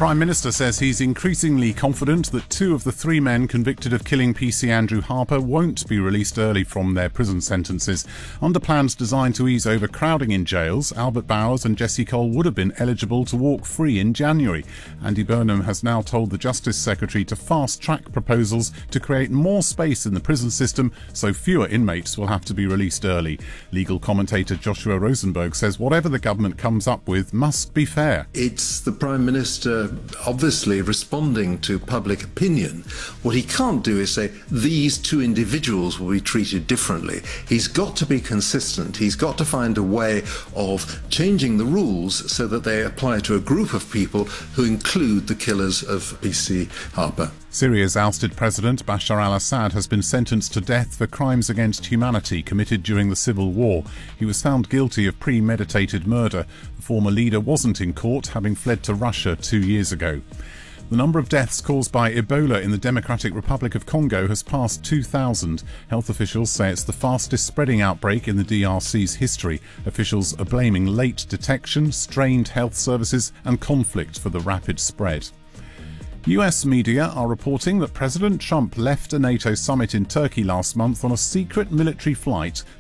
Prime Minister says he's increasingly confident that 2 of the 3 men convicted of killing PC Andrew Harper won't be released early from their prison sentences. Under plans designed to ease overcrowding in jails, Albert Bowers and Jesse Cole would have been eligible to walk free in January. Andy Burnham has now told the Justice Secretary to fast-track proposals to create more space in the prison system so fewer inmates will have to be released early. Legal commentator Joshua Rosenberg says whatever the government comes up with must be fair. It's the Prime Minister obviously responding to public opinion. What he can't do is say these 2 individuals will be treated differently. He's got to be consistent. He's got to find a way of changing the rules so that they apply to a group of people who include the killers of PC Harper. Syria's ousted President Bashar al-Assad has been sentenced to death for crimes against humanity committed during the civil war. He was found guilty of premeditated murder. The former leader wasn't in court, having fled to Russia 2 years ago. The number of deaths caused by Ebola in the Democratic Republic of Congo has passed 2,000. Health officials say it's the fastest spreading outbreak in the DRC's history. Officials are blaming late detection, strained health services and conflict for the rapid spread. US media are reporting that President Trump left a NATO summit in Turkey last month on a secret military flight